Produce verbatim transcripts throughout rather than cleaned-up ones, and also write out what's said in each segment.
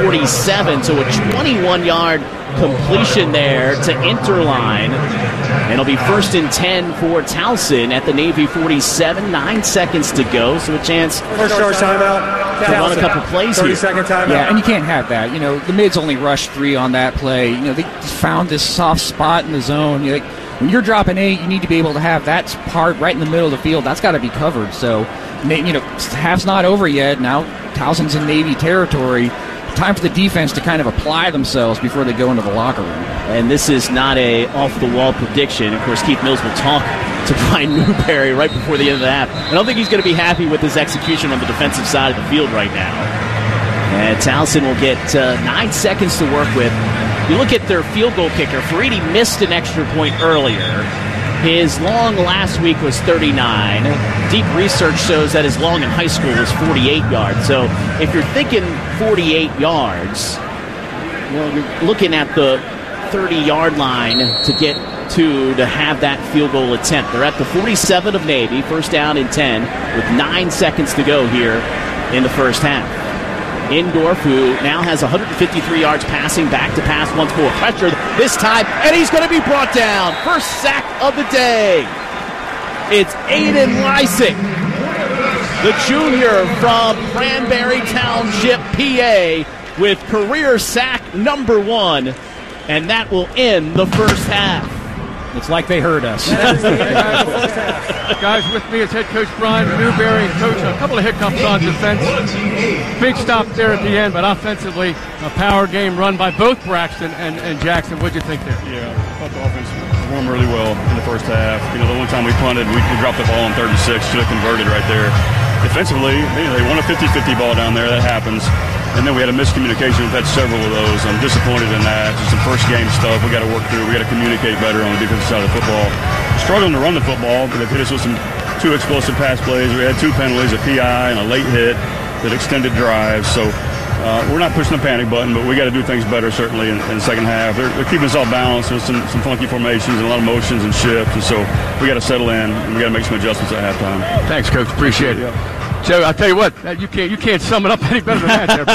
forty-seven, so a twenty-one-yard completion there to Interline. And it'll be first and ten for Towson at the Navy forty-seven. Nine seconds to go, so a chance First short timeout. to run a couple plays here. thirty-second timeout. Yeah, and you can't have that. You know, the mids only rushed three on that play. You know, they found this soft spot in the zone. You know, when you're dropping eight, you need to be able to have that part right in the middle of the field. That's got to be covered. So, you know, half's not over yet. Now Towson's in Navy territory. Time for the defense to kind of apply themselves before they go into the locker room. And this is not a off-the-wall prediction. Of course, Keith Mills will talk to Brian Newberry right before the end of the half. I don't think he's going to be happy with his execution on the defensive side of the field right now. And Towson will get uh, nine seconds to work with. You look at their field goal kicker. Ferretti missed an extra point earlier. His long last week was thirty-nine. Deep research shows that his long in high school was forty-eight yards. So if you're thinking forty-eight yards, well, you're looking at the thirty-yard line to get to to have that field goal attempt. They're at the forty-seven of Navy, first down and ten, with nine seconds to go here in the first half. Indorf, who now has one hundred fifty-three yards passing, back to pass once more. Pressure this time, and he's going to be brought down. First sack of the day. It's Aiden Lysick, the junior from Cranberry Township, P A, with career sack number one, and that will end the first half. It's like they heard us. Guys, with me is head coach Brian Newberry. Coach, a couple of hiccups on defense. Big stop there at the end, but offensively, a power game run by both Braxton and, and Jackson. What'd you think there? Yeah, I thought the offense performed really well in the first half. You know, the one time we punted, we, we dropped the ball on third and six, should have converted right there. Defensively, you know, they won a fifty-fifty ball down there. That happens. And then we had a miscommunication. We've had several of those. I'm disappointed in that. Just some first game stuff we got to work through. We got to communicate better on the defensive side of the football. Struggling to run the football, but they've hit us with some two explosive pass plays. We had two penalties, a P I and a late hit that extended drives. So uh, we're not pushing the panic button, but we got to do things better certainly in, in the second half. They're, they're keeping us all balanced with some, some funky formations and a lot of motions and shifts. And so we got to settle in and we got to make some adjustments at halftime. Thanks, Coach. Appreciate it. Yeah. Joe, I'll tell you what, you can't you can't sum it up any better than that there,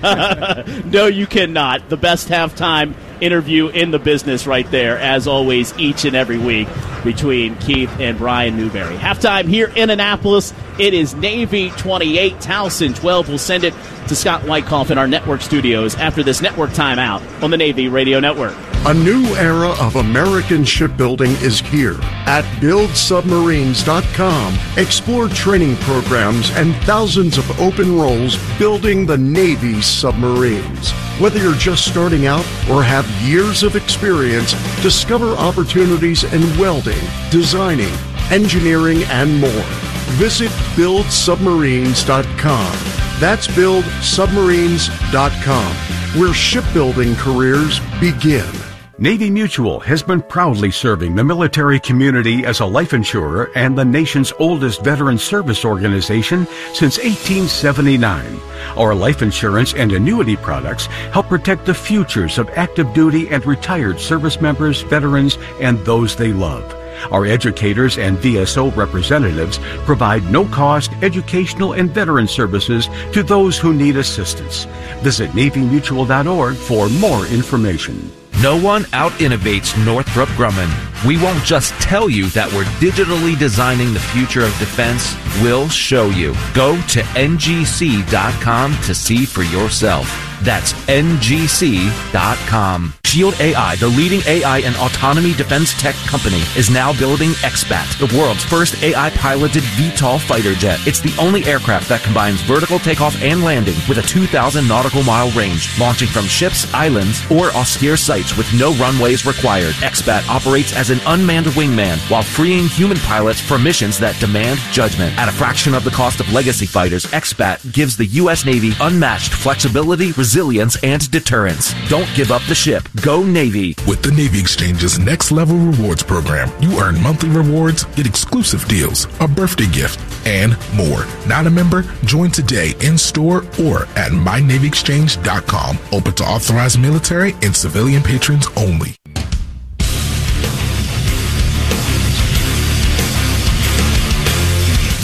buddy. No, you cannot. The best halftime interview in the business right there, as always, each and every week between Keith and Brian Newberry. Halftime here in Annapolis. It is Navy twenty-eight, Towson twelve. We'll send it to Scott Wyckoff in our network studios after this network timeout on the Navy Radio Network. A new era of American shipbuilding is here. At build submarines dot com, explore training programs and thousands of open roles building the Navy's submarines. Whether you're just starting out or have years of experience, discover opportunities in welding, designing, engineering, and more. Visit build submarines dot com. That's build submarines dot com, where shipbuilding careers begin. Navy Mutual has been proudly serving the military community as a life insurer and the nation's oldest veteran service organization since eighteen seventy-nine. Our life insurance and annuity products help protect the futures of active duty and retired service members, veterans, and those they love. Our educators and V S O representatives provide no-cost educational and veteran services to those who need assistance. Visit Navy Mutual dot org for more information. No one out-innovates Northrop Grumman. We won't just tell you that we're digitally designing the future of defense. We'll show you. Go to N G C dot com to see for yourself. That's N G C dot com. Shield A I, the leading A I and autonomy defense tech company, is now building X BAT, the world's first A I-piloted V TOL fighter jet. It's the only aircraft that combines vertical takeoff and landing with a two thousand nautical mile range, launching from ships, islands, or austere sites with no runways required. X BAT operates as an unmanned wingman while freeing human pilots for missions that demand judgment. At a fraction of the cost of legacy fighters, X BAT gives the U S Navy unmatched flexibility, resilience, and deterrence. Don't give up the ship. Go Navy. With the Navy Exchange's Next Level Rewards program, you earn monthly rewards, get exclusive deals, a birthday gift, and more. Not a member? Join today in store or at my navy exchange dot com. Open to authorized military and civilian patrons only. The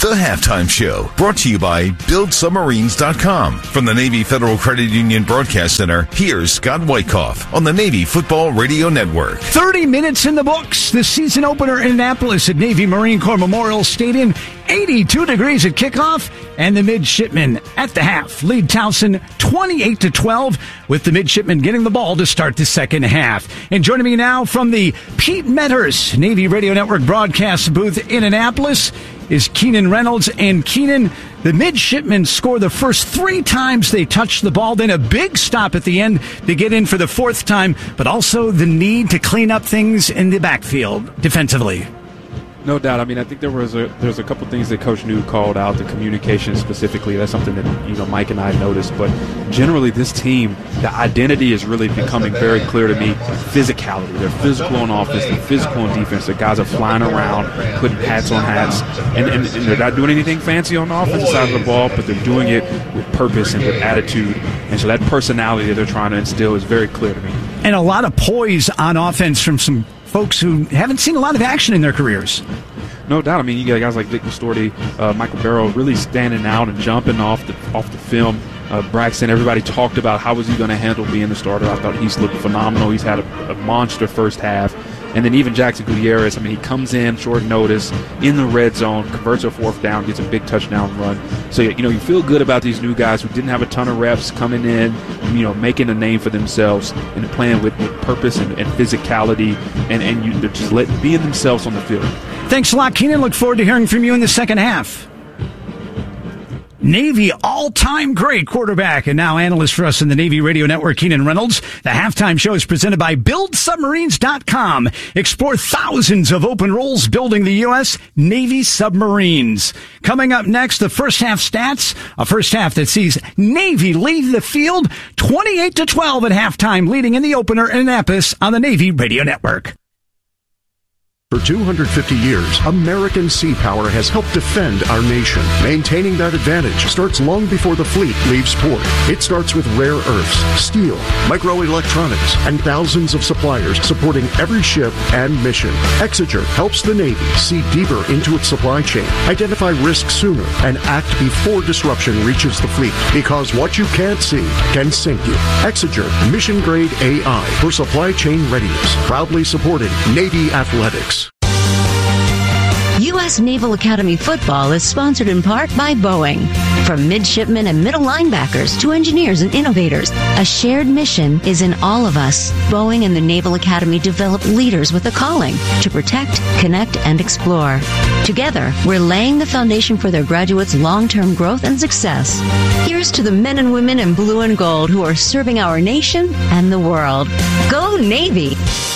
The Halftime Show, brought to you by Build Submarines dot com. From the Navy Federal Credit Union Broadcast Center, here's Scott Wyckoff on the Navy Football Radio Network. thirty minutes in the books. The season opener in Annapolis at Navy Marine Corps Memorial Stadium. eighty-two degrees at kickoff, and the midshipmen at the half lead Towson twenty-eight to twelve, with the midshipmen getting the ball to start the second half. And joining me now from the Pete Metters Navy Radio Network broadcast booth in Annapolis is Keenan Reynolds. And Keenan, the midshipmen score the first three times they touch the ball, then a big stop at the end to get in for the fourth time, but also the need to clean up things in the backfield defensively. No doubt. I mean, I think there was a there's a couple things that Coach New called out, the communication specifically. That's something that, you know, Mike and I noticed. But generally, this team, the identity is really becoming very clear to me. Physicality. They're physical on offense. They're physical on defense. The guys are flying around, putting hats on hats. And, and, and they're not doing anything fancy on the offensive side of the ball, but they're doing it with purpose and with attitude. And so that personality that they're trying to instill is very clear to me. And a lot of poise on offense from some folks who haven't seen a lot of action in their careers. No doubt. I mean, you get guys like Vic Ristorti, uh, Michael Barrow really standing out and jumping off the off the film. Uh, Braxton, everybody talked about how was he going to handle being the starter. I thought he's looked phenomenal. He's had a, a monster first half. And then even Jackson Gutierrez, I mean, he comes in short notice in the red zone, converts a fourth down, gets a big touchdown run. So, you know, you feel good about these new guys who didn't have a ton of reps coming in, you know, making a name for themselves and playing with, with purpose and, and physicality, and, and you, they're just letting, being themselves on the field. Thanks a lot, Keenan. Look forward to hearing from you in the second half. Navy all-time great quarterback and now analyst for us in the Navy Radio Network, Keenan Reynolds. The halftime show is presented by Build Submarines dot com. Explore thousands of open roles building the U S Navy submarines. Coming up next, the first half stats. A first half that sees Navy lead the field twenty-eight to twelve at halftime, leading in the opener in Annapolis on the Navy Radio Network. For two hundred fifty years, American Sea Power has helped defend our nation. Maintaining that advantage starts long before the fleet leaves port. It starts with rare earths, steel, microelectronics, and thousands of suppliers supporting every ship and mission. Exeger helps the Navy see deeper into its supply chain, identify risks sooner, and act before disruption reaches the fleet. Because what you can't see can sink you. Exeger, mission-grade A I for supply chain readiness. Proudly supported Navy Athletics. U S Naval Academy football is sponsored in part by Boeing. From midshipmen and middle linebackers to engineers and innovators, a shared mission is in all of us. Boeing and the Naval Academy develop leaders with a calling to protect, connect, and explore. Together, we're laying the foundation for their graduates' long-term growth and success. Here's to the men and women in blue and gold who are serving our nation and the world. Go Navy!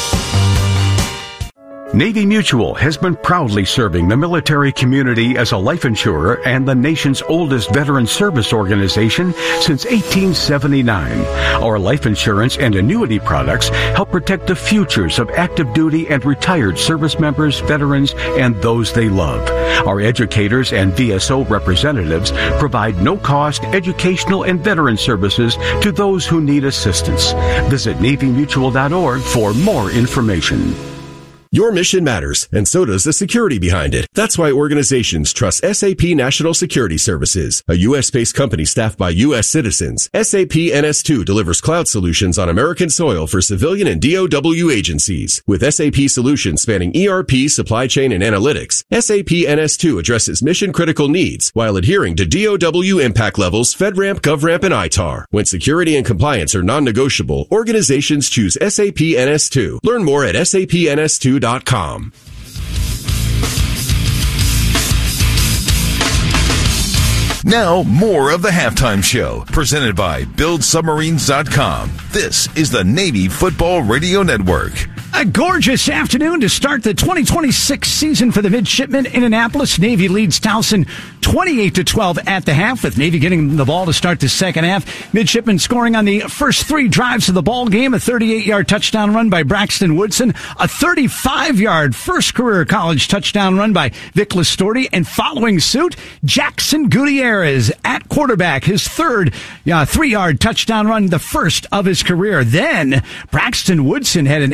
Navy Mutual has been proudly serving the military community as a life insurer and the nation's oldest veteran service organization since eighteen seventy-nine. Our life insurance and annuity products help protect the futures of active duty and retired service members, veterans, and those they love. Our educators and V S O representatives provide no-cost educational and veteran services to those who need assistance. Visit Navy Mutual dot org for more information. Your mission matters, and so does the security behind it. That's why organizations trust S A P National Security Services, a U S-based company staffed by U S citizens. S A P N S two delivers cloud solutions on American soil for civilian and D O W agencies. With S A P solutions spanning E R P, supply chain, and analytics, S A P N S two addresses mission-critical needs while adhering to D O W impact levels, FedRAMP, GovRAMP, and I T A R. When security and compliance are non-negotiable, organizations choose S A P N S two. Learn more at S A P N S two dot com. Now, more of the Halftime Show, presented by Build Submarines dot com. This is the Navy Football Radio Network. A gorgeous afternoon to start the twenty twenty-six season for the midshipmen in Annapolis. Navy leads Towson twenty-eight to twelve at the half, with Navy getting the ball to start the second half. Midshipmen scoring on the first three drives of the ball game. A thirty-eight-yard touchdown run by Braxton Woodson. A thirty-five-yard first career college touchdown run by Vic Ristorti. And following suit, Jackson Gutierrez at quarterback. His third uh, three-yard touchdown run, the first of his career. Then Braxton Woodson had an eight-yard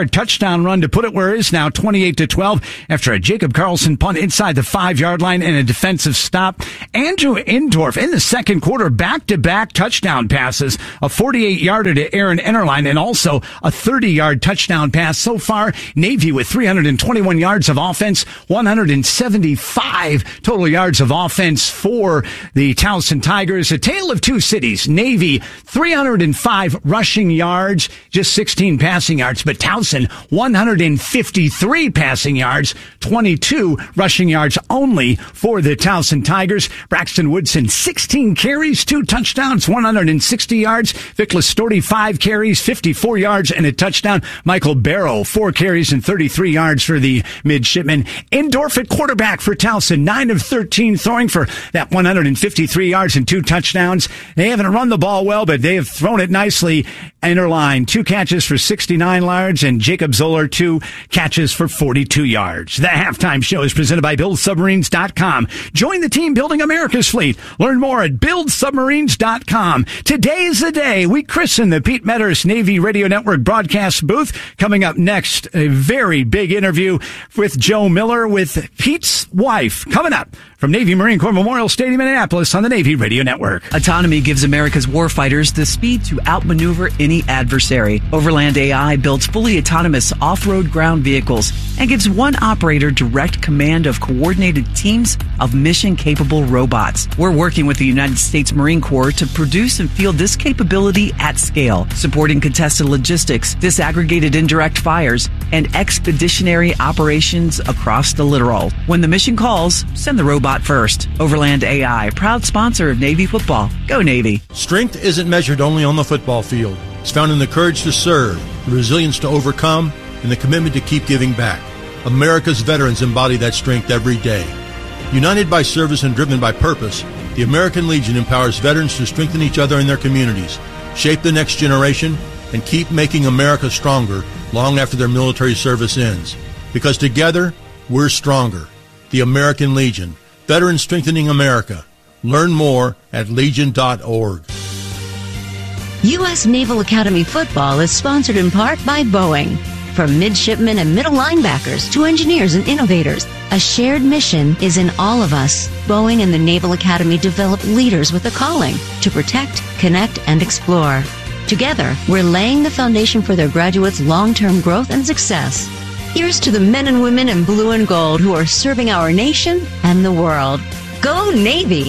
yard touchdown run to put it where it is now, twenty-eight to twelve, after a Jacob Carlson punt inside the five-yard line and a defensive stop. Andrew Indorf in the second quarter, back-to-back touchdown passes, a forty-eight-yarder to Aaron Ennerline, and also a thirty-yard touchdown pass. So far, Navy with three hundred twenty-one yards of offense, one hundred seventy-five total yards of offense for the Towson Tigers. A tale of two cities. Navy, three hundred five rushing yards, just sixteen passing yards, but Towson, one hundred fifty-three passing yards, twenty-two rushing yards only for the Towson Tigers. Braxton Woodson, sixteen carries, two touchdowns, one hundred sixty yards. Vic Listorti, five carries, fifty-four yards, and a touchdown. Michael Barrow, four carries and thirty-three yards for the midshipmen. Indorf at quarterback for Towson, nine of thirteen throwing for that one hundred fifty-three yards and two touchdowns. They haven't run the ball well, but they have thrown it nicely. Interline, two catches for sixty-nine yards, and Jacob Zoller, two catches for forty-two yards. The halftime show is presented by build submarines dot com. Join the team building America's fleet. Learn more at build submarines dot com. Today's the day we christen the Pete Medhurst Navy Radio Network broadcast booth. Coming up next, a very big interview with Joe Miller with Pete's wife. Coming up from Navy Marine Corps Memorial Stadium in Annapolis on the Navy Radio Network. Autonomy gives America's warfighters the speed to outmaneuver any adversary. Overland A I builds fully autonomous off-road ground vehicles and gives one operator direct command of coordinated teams of mission-capable robots. We're working with the United States Marine Corps to produce and field this capability at scale, supporting contested logistics, disaggregated indirect fires, and expeditionary operations across the littoral. When the mission calls, send the robot first. Overland A I, proud sponsor of Navy football. Go Navy. Strength isn't measured only on the football field. It's found in the courage to serve, the resilience to overcome, and the commitment to keep giving back. America's veterans embody that strength every day. United by service and driven by purpose, the American Legion empowers veterans to strengthen each other in their communities, shape the next generation, and keep making America stronger long after their military service ends. Because together, we're stronger. The American Legion. Veterans strengthening America. Learn more at legion dot org. U S Naval Academy football is sponsored in part by Boeing. From midshipmen and middle linebackers to engineers and innovators, a shared mission is in all of us. Boeing and the Naval Academy develop leaders with a calling to protect, connect, and explore. Together, we're laying the foundation for their graduates' long-term growth and success. Here's to the men and women in blue and gold who are serving our nation and the world. Go Navy!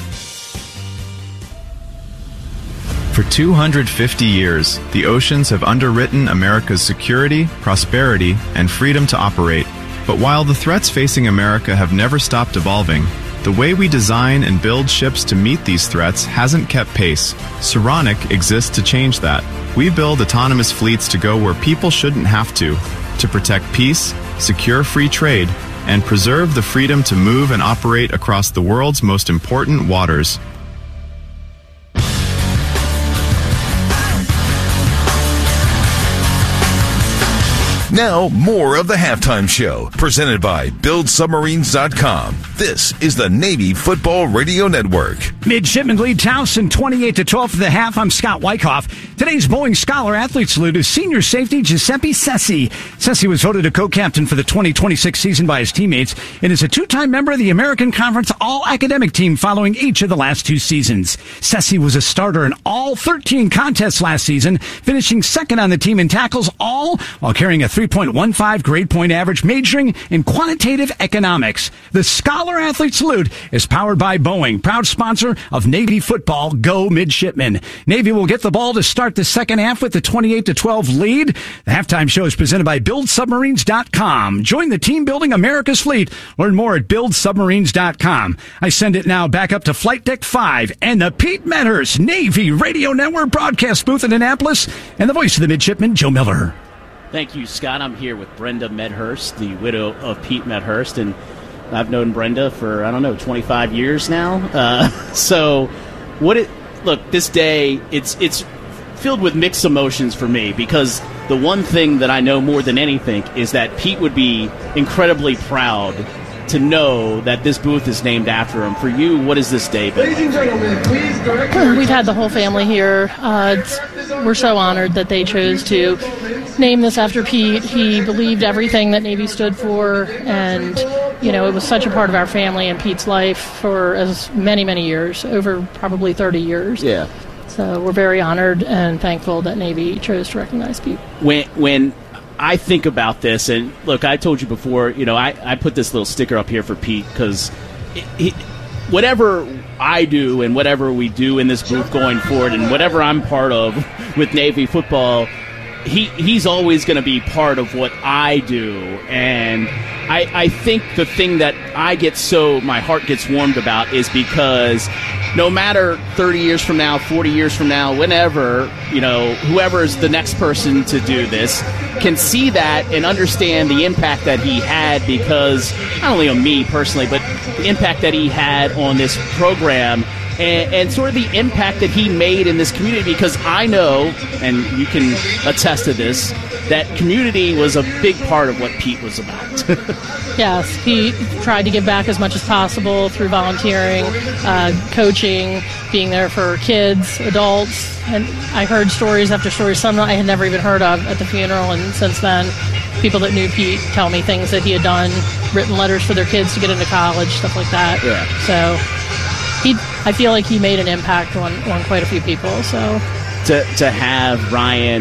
For two hundred fifty years, the oceans have underwritten America's security, prosperity, and freedom to operate. But while the threats facing America have never stopped evolving, the way we design and build ships to meet these threats hasn't kept pace. Saronic exists to change that. We build autonomous fleets to go where people shouldn't have to, to protect peace, secure free trade, and preserve the freedom to move and operate across the world's most important waters. Now, more of the halftime show, presented by build submarines dot com. This is the Navy Football Radio Network. Midshipmen lead Towson twenty-eight to twelve for the half. I'm Scott Wyckoff. Today's Boeing Scholar Athlete Salute is senior safety Giuseppe Sessi. Sessi was voted a co-captain for the twenty twenty-six season by his teammates and is a two-time member of the American Conference All-Academic Team following each of the last two seasons. Sessi was a starter in all thirteen contests last season, finishing second on the team in tackles, all while carrying a three point one five grade point average, majoring in quantitative economics. The Scholar Athlete Salute is powered by Boeing, proud sponsor of Navy football. Go Midshipmen. Navy will get the ball to start the second half with the twenty-eight to twelve lead. The halftime show is presented by build submarines dot com. Join the team building America's fleet. Learn more at build submarines dot com. I send it now back up to Flight Deck five and the Pete Medhurst Navy Radio Network broadcast booth in Annapolis and the voice of the midshipman, Joe Miller. Thank you, Scott. I'm here with Brenda Medhurst, the widow of Pete Medhurst, and I've known Brenda for, I don't know, twenty-five years now. Uh, so, what it look, this day, it's it's filled with mixed emotions for me, because the one thing that I know more than anything is that Pete would be incredibly proud to know that this booth is named after him. For you, what is this day been? Ladies and gentlemen, please direct your We've had the whole family here. Uh, it's we're so honored that they chose to name this after Pete. He believed everything that Navy stood for, and you know, it was such a part of our family and Pete's life for as many, many years, over probably thirty years. Yeah. So we're very honored and thankful that Navy chose to recognize Pete. When when I think about this, and look, I told you before, you know, I, I put this little sticker up here for Pete because whatever I do and whatever we do in this booth going forward and whatever I'm part of with Navy football, he he's always going to be part of what I do. And I, I think the thing that I get so my heart gets warmed about is because no matter thirty years from now, forty years from now, whenever, you know, whoever is the next person to do this can see that and understand the impact that he had, because not only on me personally, but the impact that he had on this program and, and sort of the impact that he made in this community, because I know, and you can attest to this, that community was a big part of what Pete was about. Yes, he tried to give back as much as possible through volunteering, uh, coaching, being there for kids, adults, and I heard stories after stories, some I had never even heard of at the funeral, and since then, people that knew Pete tell me things that he had done, written letters for their kids to get into college, stuff like that. Yeah. So he, I feel like he made an impact on, on quite a few people. So to to have Ryan,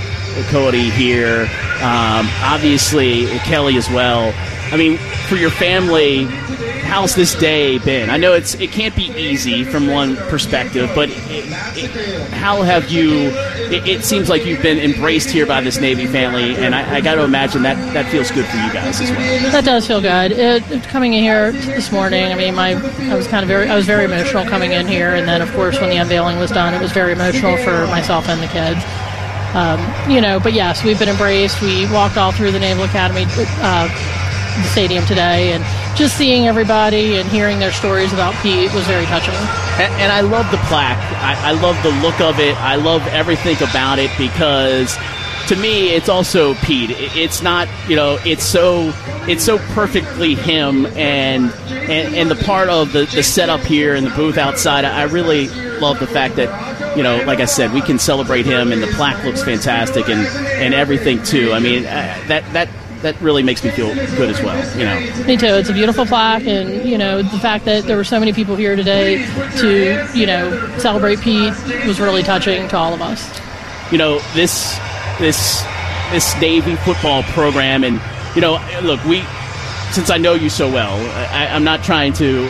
Cody here, um, obviously Kelly as well. I mean, for your family, how's this day been? I know it's it can't be easy from one perspective, but it, it, how have you? It, it seems like you've been embraced here by this Navy family, and I, I got to imagine that that feels good for you guys as well. That does feel good. It, it, coming in here this morning, I mean, my I was kind of very I was very emotional coming in here, and then of course when the unveiling was done, it was very emotional for myself and the kids. Um, you know, but yes, we've been embraced. We walked all through the Naval Academy, uh, the stadium today, and just seeing everybody and hearing their stories about Pete was very touching. And, and I love the plaque. I, I love the look of it. I love everything about it, because to me, it's also Pete. It, it's not, you know, it's so it's so perfectly him, and and, and the part of the, the setup here and the booth outside. I really love the fact that, you know, like I said, we can celebrate him, and the plaque looks fantastic, and, and everything too. I mean, uh, that that that really makes me feel good as well. You know, me too. It's a beautiful plaque, and you know, the fact that there were so many people here today to, you know, celebrate Pete was really touching to all of us. You know, this this this Navy football program, and you know, look, we since I know you so well, I, I'm not trying to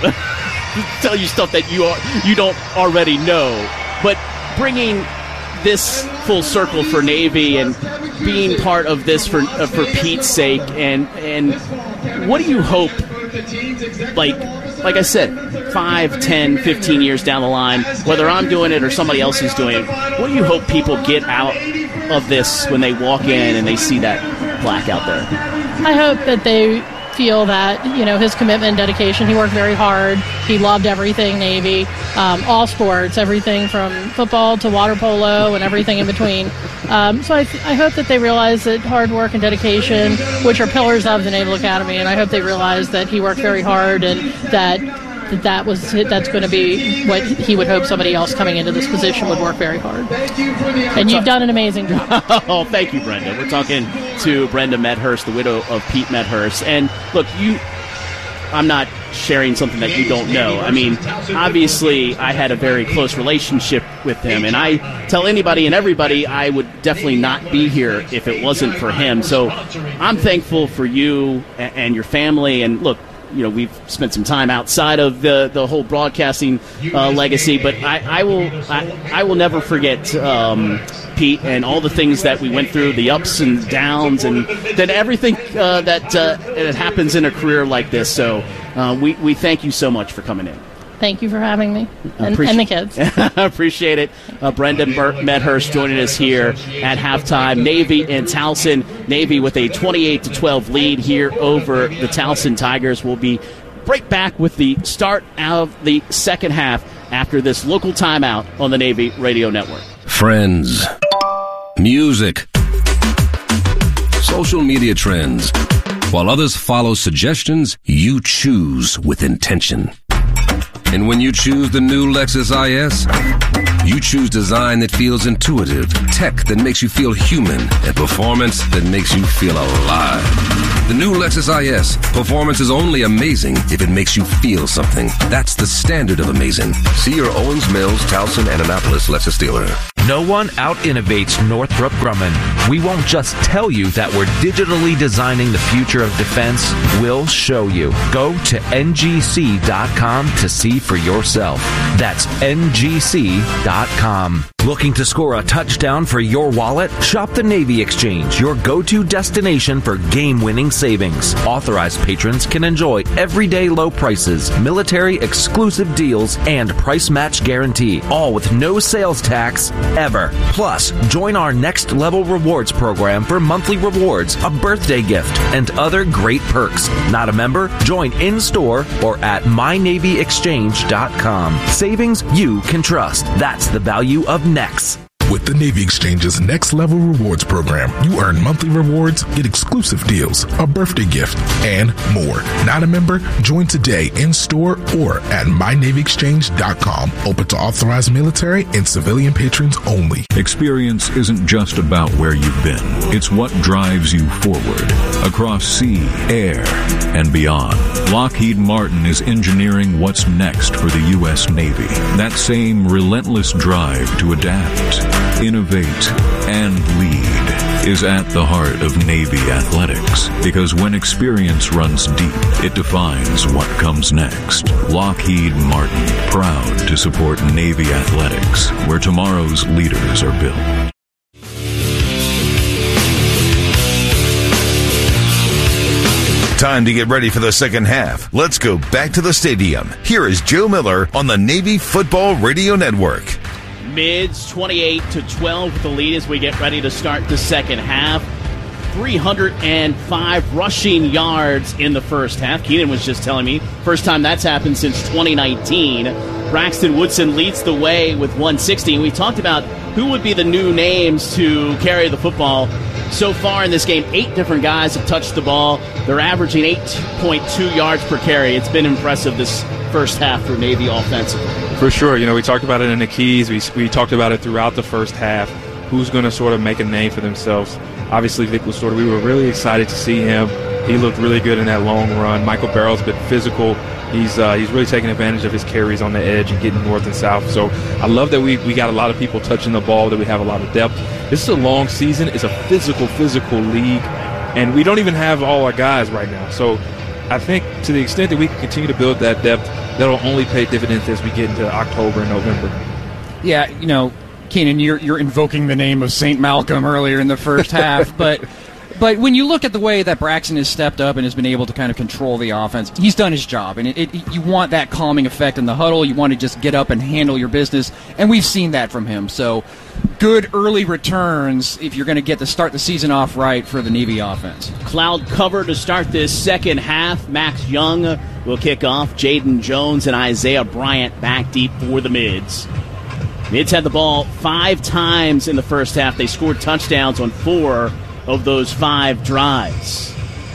tell you stuff that you are, you don't already know, but bringing this full circle for Navy and being part of this for uh, for Pete's sake, and and what do you hope, like like I said, five, ten, fifteen years down the line, whether I'm doing it or somebody else is doing it, what do you hope people get out of this when they walk in and they see that plaque out there? I hope that they feel that, you know, his commitment and dedication, he worked very hard. He loved everything Navy, um, all sports, everything from football to water polo and everything in between. Um, so I, th- I hope that they realize that hard work and dedication, which are pillars of the Naval Academy, and I hope they realize that he worked very hard, and that that, that was that's going to be what he would hope somebody else coming into this position would work very hard. And you've done an amazing job. Oh, thank you, Brenda. We're talking to Brenda Medhurst, the widow of Pete Medhurst. And look, you, I'm not sharing something that you don't know. I mean, obviously, I had a very close relationship with him, and I tell anybody and everybody I would definitely not be here if it wasn't for him. So I'm thankful for you and your family. And look, you know, we've spent some time outside of the, the whole broadcasting uh, legacy, but I, I will I, I will never forget um, Pete and all the things that we went through, the ups and downs, and then everything uh, that, uh, that happens in a career like this. So uh, we, we thank you so much for coming in. Thank you for having me, and, Appreci- and the kids. I appreciate it. Uh, Brenda Medhurst joining us here at halftime. Navy and Towson. Navy with a twenty-eight to twelve lead here over the Towson Tigers. We'll be right back with the start of the second half after this local timeout on the Navy Radio Network. Friends, music, social media trends. While others follow suggestions, you choose with intention. And when you choose the new Lexus I S, You choose design that feels intuitive, tech that makes you feel human, and performance that makes you feel alive. The new Lexus I S. Performance is only amazing if it makes you feel something. That's the standard of amazing. See your Owens Mills, Towson, and Annapolis Lexus dealer. No one out-innovates Northrop Grumman. We won't just tell you that we're digitally designing the future of defense. We'll show you. Go to N G C dot com to see for yourself. That's N G C dot com. Looking to score a touchdown for your wallet? Shop the Navy Exchange, your go-to destination for game-winning savings. Authorized patrons can enjoy everyday low prices, military exclusive deals, and price match guarantee, all with no sales tax ever. Plus, join our next level rewards program for monthly rewards, a birthday gift, and other great perks. Not a member? Join in-store or at my navy exchange dot com. Savings you can trust. That's the value of Next. With the Navy Exchange's Next Level Rewards program, you earn monthly rewards, get exclusive deals, a birthday gift, and more. Not a member? Join today in store or at my navy exchange dot com. Open to authorized military and civilian patrons only. Experience isn't just about where you've been. It's what drives you forward across sea, air, and beyond. Lockheed Martin is engineering what's next for the U S Navy. That same relentless drive to adapt, innovate, and lead is at the heart of Navy athletics, because when experience runs deep, it defines what comes next. Lockheed Martin, proud to support Navy athletics, where tomorrow's leaders are built. Time to get ready for the second half. Let's go back to the stadium. Here is Joe Miller on the Navy Football Radio Network. Mids twenty-eight to twelve with the lead as we get ready to start the second half. three hundred five rushing yards in the first half. Keenan was just telling me, first time that's happened since twenty nineteen. Braxton Woodson leads the way with one sixty. And we talked about who would be the new names to carry the football. So far in this game, eight different guys have touched the ball. They're averaging eight point two yards per carry. It's been impressive this first half for Navy offensively. For sure. You know, we talked about it in the keys. We, we talked about it throughout the first half. Who's going to sort of make a name for themselves? Obviously, Vic Lastore, we were really excited to see him. He looked really good in that long run. Michael Barrow's been physical. He's uh, he's really taking advantage of his carries on the edge and getting north and south. So I love that we, we got a lot of people touching the ball, that we have a lot of depth. This is a long season. It's a physical, physical league. And we don't even have all our guys right now. So I think to the extent that we can continue to build that depth, that'll only pay dividends as we get into October and November. Yeah, you know, Keenan, you're you're invoking the name of Saint Malcolm earlier in the first half, but but when you look at the way that Braxton has stepped up and has been able to kind of control the offense, he's done his job, and it, it, you want that calming effect in the huddle. You want to just get up and handle your business, and we've seen that from him. So good early returns if you're going to get to start the season off right for the Navy offense. Cloud cover to start this second half. Max Young will kick off. Jaden Jones and Isaiah Bryant back deep for the Mids. Mids had the ball five times in the first half. They scored touchdowns on four of those five drives.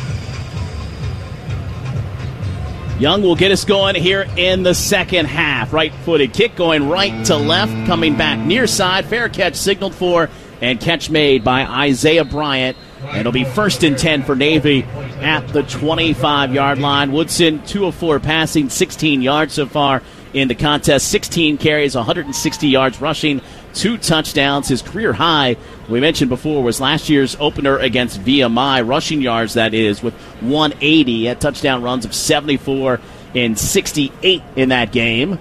Young will get us going here in the second half. Right-footed kick going right to left, coming back near side. Fair catch signaled for, and catch made by Isaiah Bryant. And it'll be first and ten for Navy at the twenty-five-yard line. Woodson, two of four passing, sixteen yards so far in the contest. sixteen carries, one hundred sixty yards rushing, two touchdowns. His career high, we mentioned before, was last year's opener against V M I. Rushing yards, that is, with one eighty. At touchdown runs of seventy-four and sixty-eight in that game.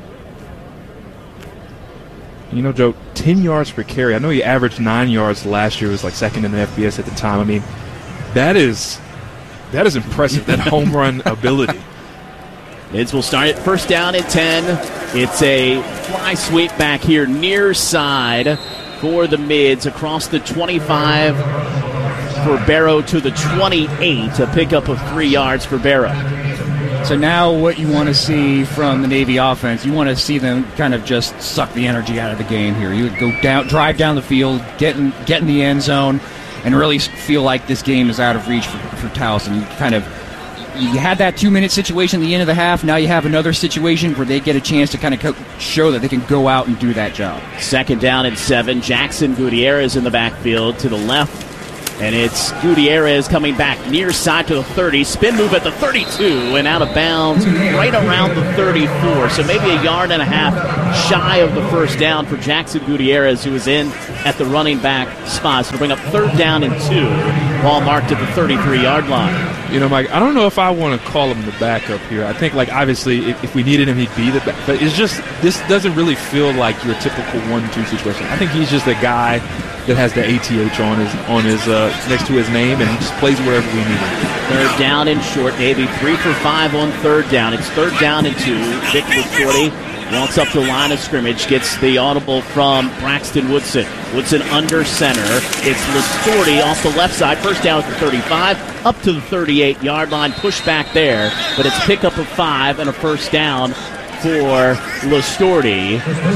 You know, Joe, ten yards per carry. I know he averaged nine yards last year. It was like second in the F B S at the time. I mean, that is that is impressive, that home run ability. Mids will start it first down at ten. It's a fly sweep back here near side for the Mids across the twenty-five for Barrow to the twenty-eight. A pickup of three yards for Barrow. So now what you want to see from the Navy offense, you want to see them kind of just suck the energy out of the game here. You would go down, drive down the field, get in, get in the end zone, and really feel like this game is out of reach for, for Towson. You kind of you had that two-minute situation at the end of the half. Now you have another situation where they get a chance to kind of co- show that they can go out and do that job. Second down and seven. Jackson Gutierrez in the backfield to the left. And it's Gutierrez coming back near side to the thirty. Spin move at the thirty-two and out of bounds right around the thirty-four. So maybe a yard and a half shy of the first down for Jackson Gutierrez, who is in at the running back spot. So to bring up third down and two. Ball marked at the thirty-three-yard line. You know, Mike, I don't know if I want to call him the backup here. I think, like, obviously, if, if we needed him, he'd be the back. But it's just, this doesn't really feel like your typical one two situation. I think he's just a guy that has the A T H on his on his uh, next to his name, and he just plays wherever we need him. Third down and short, Navy three for five on third down. It's third down and two. Vic Shorty walks up to the line of scrimmage, gets the audible from Braxton Woodson. Woodson under center. It's Listorti off the left side. First down at the thirty-five, up to the thirty-eight-yard line. Push back there, but it's pickup of five and a first down for Listorti.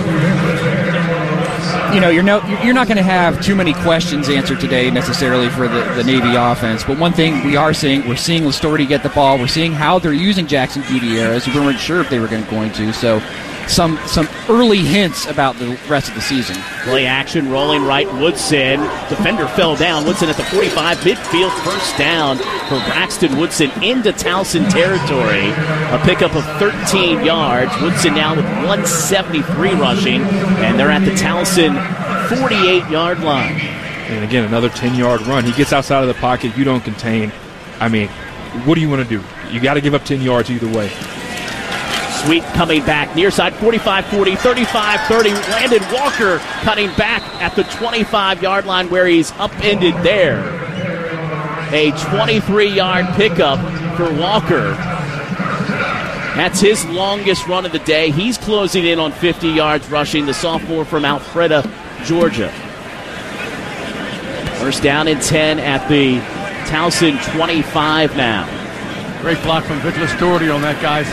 You know, you're no, you're not going to have too many questions answered today necessarily for the, the Navy offense. But one thing we are seeing, we're seeing Listorti get the ball. We're seeing how they're using Jackson Gutierrez. We weren't sure if they were going to. So some some early hints about the rest of the season. Play action, rolling right, Woodson. Defender fell down. Woodson at the forty-five, midfield, first down for Braxton Woodson into Towson territory. A pickup of thirteen yards. Woodson now with one seventy-three rushing, and they're at the Towson forty-eight-yard line. And again, another ten-yard run. He gets outside of the pocket. You don't contain. I mean, what do you want to do? You got to give up ten yards either way. Sweet coming back near side, forty-five forty, thirty-five thirty. Landon Walker cutting back at the twenty-five-yard line where he's upended there. A twenty-three-yard pickup for Walker. That's his longest run of the day. He's closing in on fifty yards rushing, the sophomore from Alpharetta, Georgia. First down and ten at the Towson twenty-five now. Great block from Vic Listorti on that, guys.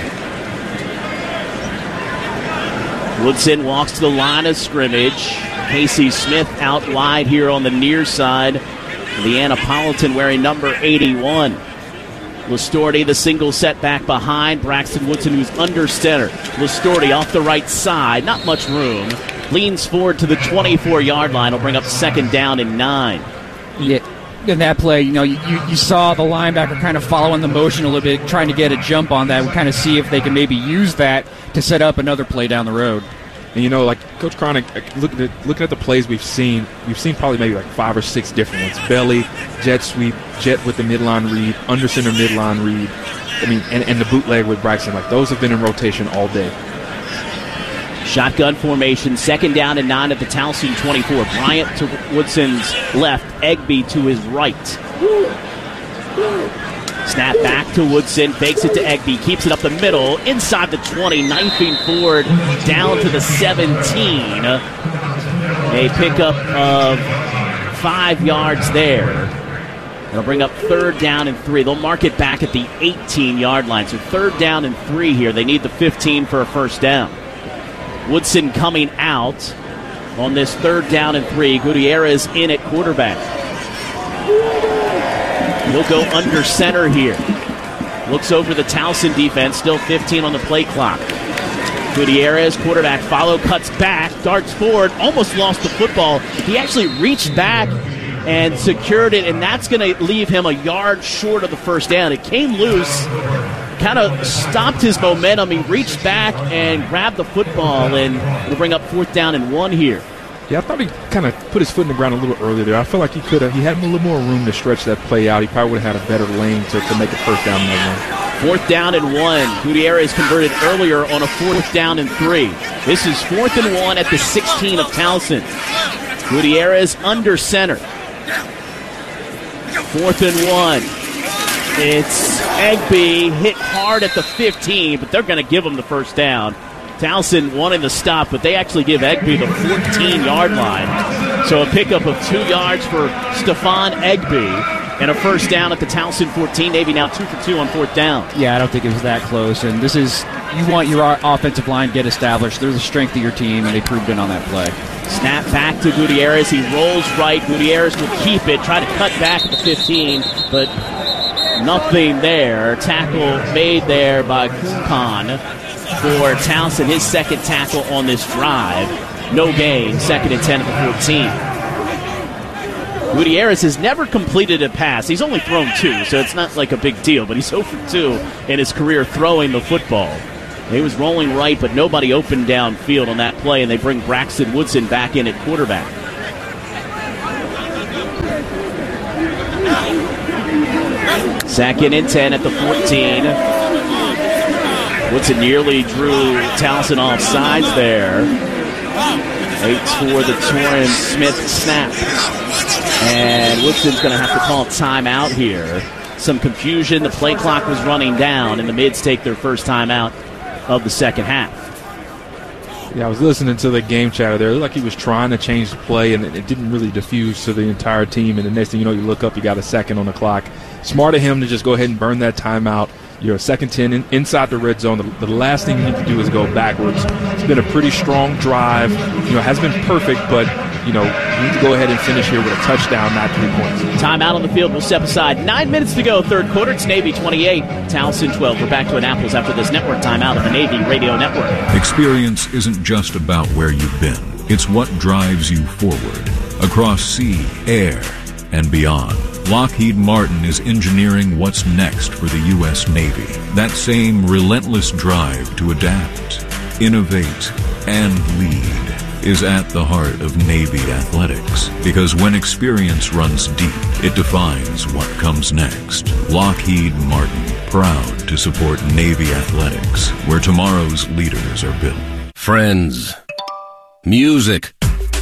Woodson walks to the line of scrimmage. Casey Smith out wide here on the near side. The Annapolitan wearing number eighty-one. Listorti, the single setback behind. Braxton Woodson, who's under center. Listorti off the right side. Not much room. Leans forward to the twenty-four-yard line. Will bring up second down and nine. Yeah. In that play, you know, you, you saw the linebacker kind of following the motion a little bit, trying to get a jump on that. We kind of see if they can maybe use that to set up another play down the road. And, you know, like Coach Cronic, looking at, looking at the plays we've seen, we've seen probably maybe like five or six different ones. Belly, jet sweep, jet with the midline read, under center midline read. I mean, and, and the bootleg with Braxton. Like, those have been in rotation all day. Shotgun formation, second down and nine at the Towson twenty-four. Bryant to Woodson's left, Egby to his right. Snap back to Woodson, fakes it to Egby, keeps it up the middle, inside the twenty, knifing forward, down to the seventeen. A pickup of five yards there. It'll bring up third down and three. They'll mark it back at the eighteen-yard line. So third down and three here. They need the fifteen for a first down. Woodson coming out on this third down and three. Gutierrez in at quarterback. He'll go under center here. Looks over the Towson defense. Still fifteen on the play clock. Gutierrez, quarterback, follow, cuts back, darts forward, almost lost the football. He actually reached back and secured it, and that's going to leave him a yard short of the first down. It came loose, kind of stopped his momentum. He reached back and grabbed the football, and it'll bring up fourth down and one here. Yeah, I thought he kind of put his foot in the ground a little earlier there. I feel like he could have, he had a little more room to stretch that play out. He probably would have had a better lane to, to make a first down in that run. Fourth down and one. Gutierrez converted earlier on a fourth down and three. This is fourth and one at the sixteen of Towson. Gutierrez under center. Fourth and one. It's Egby hit hard at the fifteen, but they're going to give him the first down. Towson wanting to stop, but they actually give Egby the fourteen-yard line. So a pickup of two yards for Stephon Egby and a first down at the Towson fourteen. Navy now two for two on fourth down. Yeah, I don't think it was that close. And this is, you want your offensive line to get established. They're the strength of your team, and they proved it on that play. Snap back to Gutierrez. He rolls right. Gutierrez will keep it, try to cut back at the fifteen, but Nothing there. Tackle made there by Kupan for Townsend, his second tackle on this drive. No gain, second and ten at the fourteen. Gutierrez has never completed a pass. He's only thrown two, so it's not like a big deal, but he's zero for two in his career throwing the football. He was rolling right, but nobody opened downfield on that play, and they bring Braxton Woodson back in at quarterback. Second and ten at the fourteen. Woodson nearly drew Townsend off sides there. Waits for the Torrance Smith snap. And Woodson's going to have to call timeout here. Some confusion. The play clock was running down, and the Mids take their first timeout of the second half. Yeah, I was listening to the game chatter there. It looked like he was trying to change the play, and it didn't really diffuse to the entire team. And the next thing you know, you look up, you got a second on the clock. Smart of him to just go ahead and burn that timeout. You're a second ten in, inside the red zone. The, the last thing you need to do is go backwards. It's been a pretty strong drive. You know, it has been perfect, but, you know, you need to go ahead and finish here with a touchdown, not three points. Timeout on the field will step aside. Nine minutes to go, third quarter. It's Navy twenty-eight, Townsend twelve. We're back to Annapolis after this network timeout of the Navy Radio Network. Experience isn't just about where you've been. It's what drives you forward. Across sea, air, and beyond. Lockheed Martin is engineering what's next for the U S Navy. That same relentless drive to adapt, innovate, and lead is at the heart of Navy athletics. Because when experience runs deep, it defines what comes next. Lockheed Martin, proud to support Navy athletics, where tomorrow's leaders are built. Friends, music,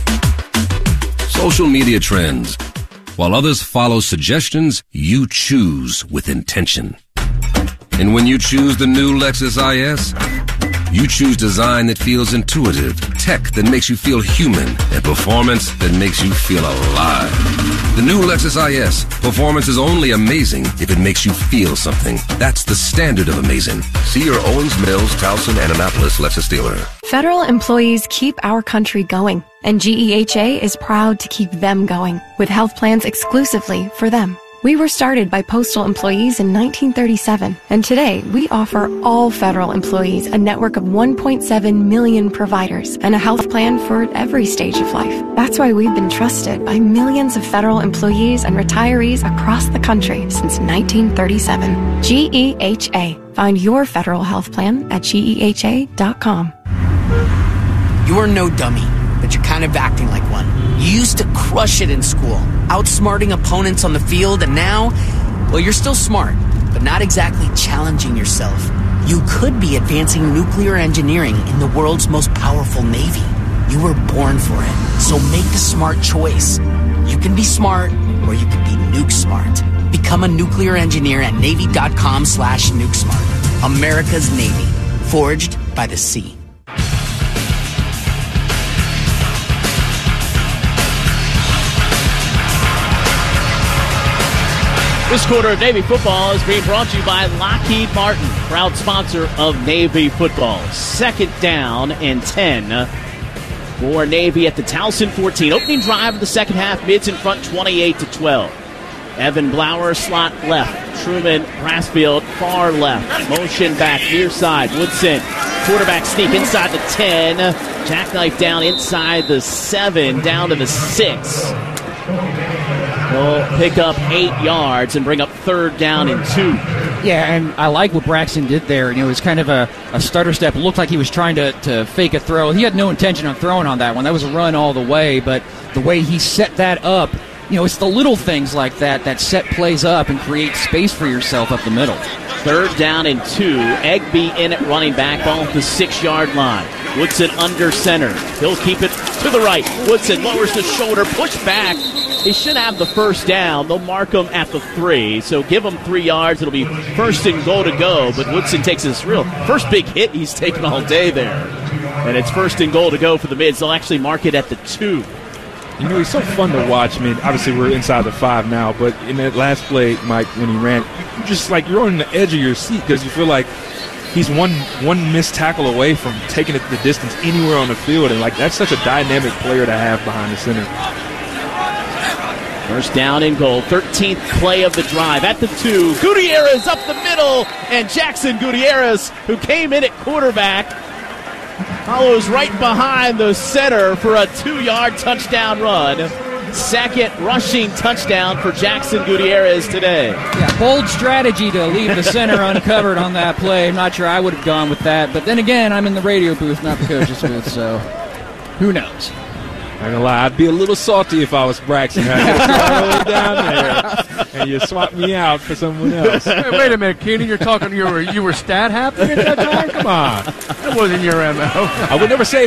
social media trends. While others follow suggestions, you choose with intention. And when you choose the new Lexus I S, you choose design that feels intuitive, tech that makes you feel human, and performance that makes you feel alive. The new Lexus I S. Performance is only amazing if it makes you feel something. That's the standard of amazing. See your Owens Mills, Towson, and Annapolis Lexus dealer. Federal employees keep our country going, and G E H A is proud to keep them going with health plans exclusively for them. We were started by postal employees in nineteen thirty-seven, and today we offer all federal employees a network of one point seven million providers and a health plan for every stage of life. That's why we've been trusted by millions of federal employees and retirees across the country since nineteen thirty-seven. G E H A. Find your federal health plan at G E H A dot com. You're no dummy, but you're kind of acting like one. You used to crush it in school, outsmarting opponents on the field, and now, well, you're still smart, but not exactly challenging yourself. You could be advancing nuclear engineering in the world's most powerful Navy. You were born for it, so make a smart choice. You can be smart, or you can be nuke smart. Become a nuclear engineer at Navy.com slash nuke smart. America's Navy, forged by the sea. This quarter of Navy football is being brought to you by Lockheed Martin, proud sponsor of Navy football. Second down and ten for Navy at the Towson fourteen. Opening drive of the second half, Mids in front twenty-eight to twelve. Evan Blauer, slot left. Truman Brassfield, far left. Motion back, near side. Woodson, quarterback sneak inside the ten. Jackknife down inside the seven, down to the six. He'll pick up eight yards and bring up third down and two. Yeah, and I like what Braxton did there. You know, it was kind of a, a stutter step. It looked like he was trying to, to fake a throw. He had no intention of throwing on that one. That was a run all the way, but the way he set that up, you know, it's the little things like that that set plays up and create space for yourself up the middle. Third down and two. Egby in at running back, ball at the six-yard line. Woodson under center. He'll keep it to the right. Woodson lowers the shoulder, push back. He should have the first down. They'll mark him at the three, so give him three yards. It'll be first and goal to go, but Woodson takes his real first big hit he's taken all day there. And it's first and goal to go for the Mids. They'll actually mark it at the two. You know, he's so fun to watch. I mean, obviously we're inside the five now, but in that last play, Mike, when he ran, you just like you're on the edge of your seat because you feel like he's one one missed tackle away from taking it the distance anywhere on the field, and like that's such a dynamic player to have behind the center. First down and goal. thirteenth play of the drive at the two. Gutierrez up the middle, and Jackson Gutierrez, who came in at quarterback, follows right behind the center for a two-yard touchdown run. Second rushing touchdown for Jackson Gutierrez today. Yeah, bold strategy to leave the center uncovered on that play. I'm not sure I would have gone with that. But then again, I'm in the radio booth, not the coach's booth, so who knows? I'm gonna lie, I'd be a little salty if I was Braxton. I'd go down there, and you swap me out for someone else. Hey, wait a minute, Keenan, you're talking. You were you were stat happy at that time? Come on, that wasn't your M O. I would never say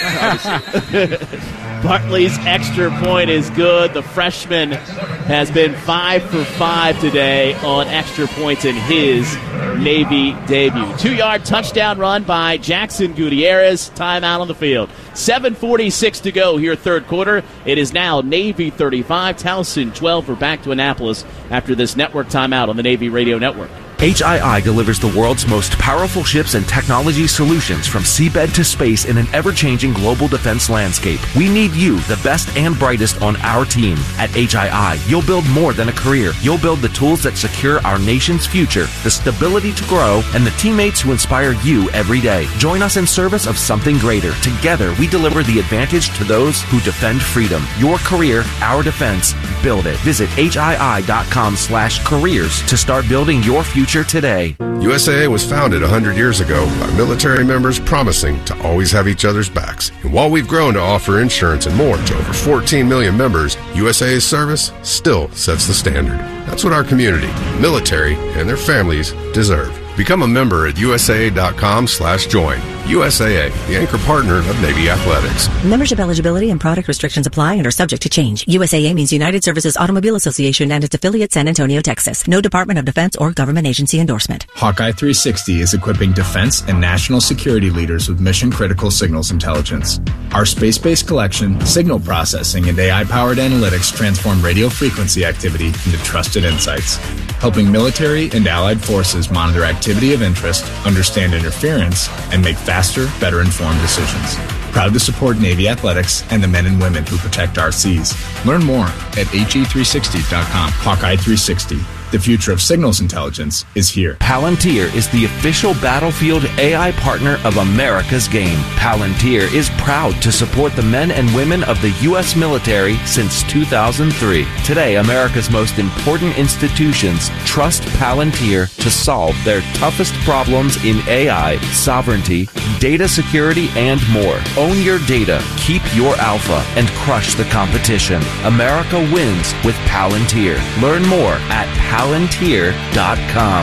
anything. Bartley's extra point is good. The freshman has been five for five today on extra points in his Navy debut. Two-yard touchdown run by Jackson Gutierrez. Timeout on the field. seven forty-six to go here, third quarter. It is now Navy thirty-five, Towson twelve. We're back to Annapolis after this network timeout on the Navy Radio Network. H I I delivers the world's most powerful ships and technology solutions from seabed to space in an ever-changing global defense landscape. We need you, the best and brightest, on our team. At H I I, you'll build more than a career. You'll build the tools that secure our nation's future, the stability to grow, and the teammates who inspire you every day. Join us in service of something greater. Together, we deliver the advantage to those who defend freedom. Your career, our defense. Build it. Visit H I I dot com slash careers to start building your future today. U S A A was founded one hundred years ago by military members promising to always have each other's backs. And while we've grown to offer insurance and more to over fourteen million members, U S A A's service still sets the standard. That's what our community, military, and their families deserve. Become a member at U S A A dot com slash join. U S A A, the anchor partner of Navy Athletics. Membership eligibility and product restrictions apply and are subject to change. U S A A means United Services Automobile Association and its affiliate San Antonio, Texas. No Department of Defense or government agency endorsement. Hawkeye three sixty is equipping defense and national security leaders with mission-critical signals intelligence. Our space-based collection, signal processing, and A I-powered analytics transform radio frequency activity into trusted insights, helping military and allied forces monitor activity of interest, understand interference, and make faster, better informed decisions. Proud to support Navy Athletics and the men and women who protect our seas. Learn more at H E three sixty dot com. Hawkeye three sixty. The future of signals intelligence is here. Palantir is the official battlefield A I partner of America's game. Palantir is proud to support the men and women of the U S military since two thousand three. Today, America's most important institutions trust Palantir to solve their toughest problems in A I, sovereignty, data security, and more. Own your data, keep your alpha, and crush the competition. America wins with Palantir. Learn more at Palantir dot com.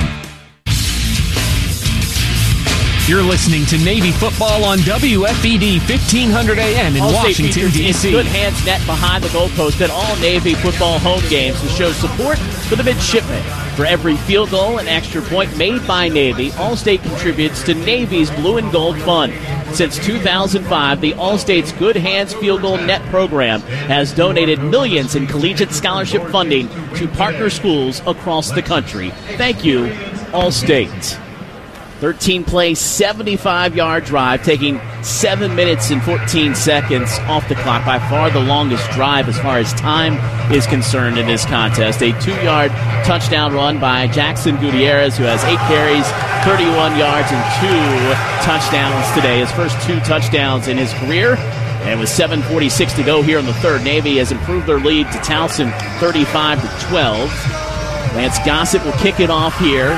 You're listening to Navy football on W F E D fifteen hundred A M in All Washington, D C Good hands net behind the goalpost at all Navy football home games to show support for the midshipmen. For every field goal and extra point made by Navy, Allstate contributes to Navy's Blue and Gold Fund. Since two thousand five, the Allstate's Good Hands Field Goal Net program has donated millions in collegiate scholarship funding to partner schools across the country. Thank you, Allstate. thirteen-play, seventy-five-yard drive, taking seven minutes and fourteen seconds off the clock. By far the longest drive as far as time is concerned in this contest. A two-yard touchdown run by Jackson Gutierrez, who has eight carries, thirty-one yards, and two touchdowns today. His first two touchdowns in his career. And with seven forty-six to go here in the third, Navy has improved their lead to Towson thirty-five to twelve. Lance Gossett will kick it off here.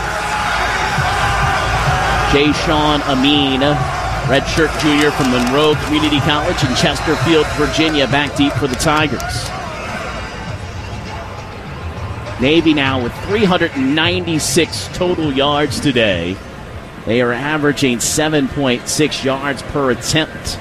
Jay Sean Amin, redshirt junior from Monroe Community College in Chesterfield, Virginia, back deep for the Tigers. Navy now with three hundred ninety-six total yards today. They are averaging seven point six yards per attempt.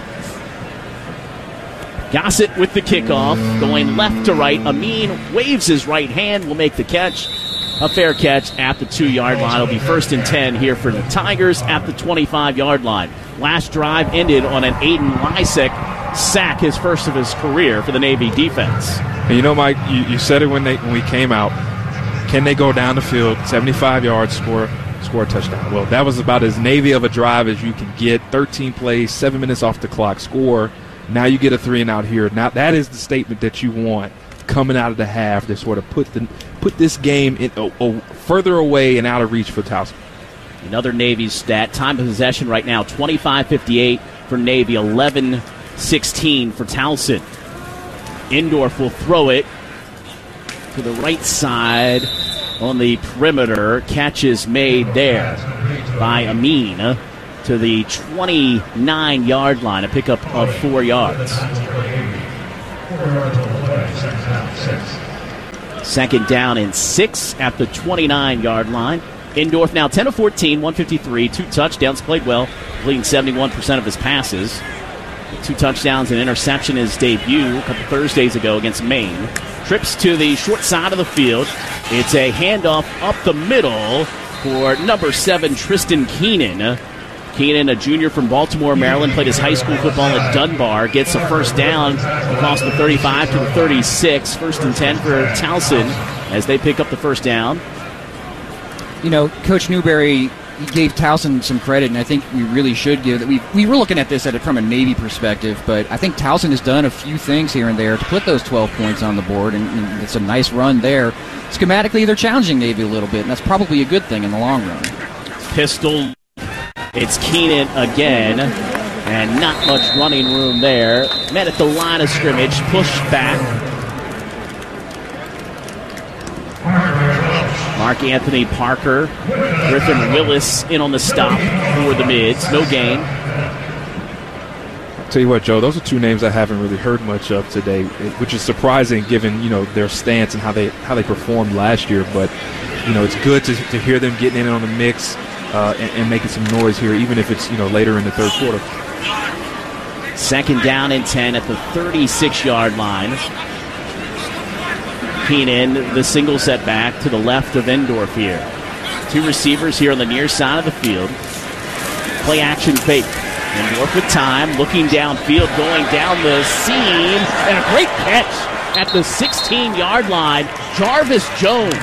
Gossett with the kickoff, going left to right. Amin waves his right hand, will make the catch. A fair catch at the two-yard line. It'll be first and ten here for the Tigers at the twenty-five-yard line. Last drive ended on an Aiden Lysek sack, his first of his career for the Navy defense. And you know, Mike, you, you said it when they when we came out. Can they go down the field, seventy-five yards, score score a touchdown? Well, that was about as Navy of a drive as you can get. thirteen plays, seven minutes off the clock, score. Now you get a three and out here. Now that is the statement that you want coming out of the half to sort of put the put this game in, oh, oh, further away and out of reach for Towson. Another Navy stat. Time of possession right now, twenty-five fifty-eight for Navy, eleven sixteen for Towson. Indorf will throw it to the right side on the perimeter. Catch is made there by Amin to the twenty-nine-yard line, a pickup of four yards. Second down and six at the twenty-nine-yard line. Indorf now ten of fourteen, one fifty-three, two touchdowns, played well, completing seventy-one percent of his passes. Two touchdowns and interception his debut a couple Thursdays ago against Maine. Trips to the short side of the field. It's a handoff up the middle for number seven, Tristan Keenan. Keenan, a junior from Baltimore, Maryland, played his high school football at Dunbar. Gets a first down across the thirty-five to the thirty-six. First and ten for Towson as they pick up the first down. You know, Coach Newberry gave Towson some credit, and I think we really should give that. We we were looking at this at it from a Navy perspective, but I think Towson has done a few things here and there to put those twelve points on the board, and, and it's a nice run there. Schematically, they're challenging Navy a little bit, and that's probably a good thing in the long run. Pistol. It's Keenan again, and not much running room there. Met at the line of scrimmage, pushed back. Mark Anthony Parker, Griffin Willis in on the stop for the Mids. No gain. I'll tell you what, Joe, those are two names I haven't really heard much of today, which is surprising given, you know, their stance and how they how they performed last year. But, you know, it's good to, to hear them getting in on the mix uh, and, and making some noise here, even if it's, you know, later in the third quarter. Second down and ten at the thirty-six-yard line. Keenan, the single setback to the left of Indorf here. Two receivers here on the near side of the field. Play action fake. Indorf with time, looking downfield, going down the seam, and a great catch at the sixteen-yard line. Jarvis Jones.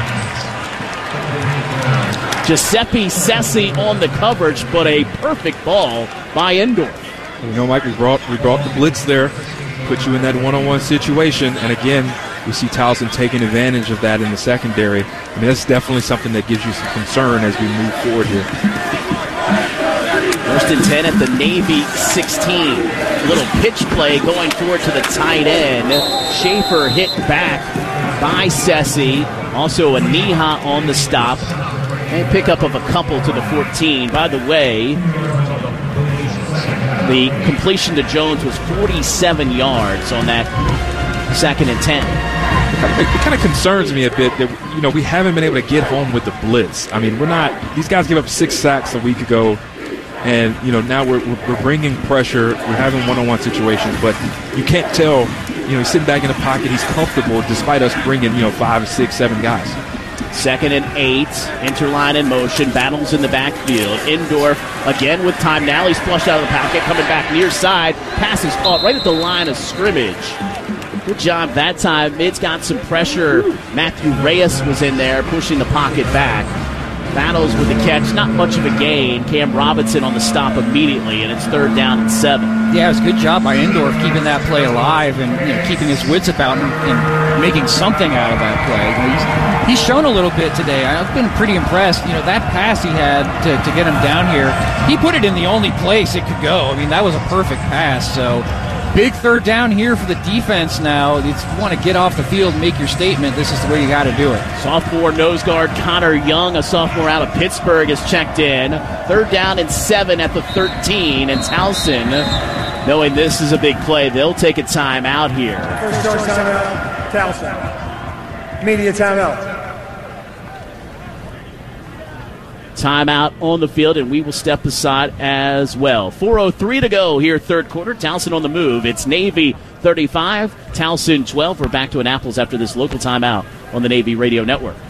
Giuseppe Sessi on the coverage, but a perfect ball by Indorf. You know, Mike, we brought, we brought the blitz there, put you in that one-on-one situation, and again, we see Towson taking advantage of that in the secondary. I mean, that's definitely something that gives you some concern as we move forward here. First and ten at the Navy sixteen. Little pitch play going forward to the tight end. Schaefer hit back by Sessi. Also a Niha on the stop. And pickup of a couple to the fourteen. By the way, the completion to Jones was forty-seven yards on that second and ten. It kind of concerns me a bit that, you know, we haven't been able to get home with the blitz. I mean, we're not – these guys gave up six sacks a week ago, and, you know, now we're, we're bringing pressure. We're having one-on-one situations, but you can't tell, you know, he's sitting back in the pocket. He's comfortable despite us bringing, you know, five, six, seven guys. Second and eight, interline in motion, battles in the backfield. Indorf again with time now. He's flushed out of the pocket, coming back near side. Pass is caught right at the line of scrimmage. Good job that time. Mids got some pressure. Matthew Reyes was in there pushing the pocket back. Battles with the catch, not much of a gain. Cam Robinson on the stop immediately, and it's third down and seven. Yeah, it was a good job by Indorf keeping that play alive and, you know, keeping his wits about and, and making something out of that play. You know, he's, he's shown a little bit today. I've been pretty impressed. You know, that pass he had to, to get him down here, he put it in the only place it could go. I mean, that was a perfect pass. So big third down here for the defense now. If you want to get off the field and make your statement, this is the way you got to do it. Sophomore nose guard Connor Young, a sophomore out of Pittsburgh, is checked in. Third down and seven at the thirteen, and Towson, knowing this is a big play, they'll take a timeout here. First short timeout, Towson. Media timeout. Timeout on the field, and we will step aside as well. four oh three to go here, third quarter. Towson on the move. It's Navy thirty-five, Towson twelve. We're back to Annapolis after this local timeout on the Navy Radio Network.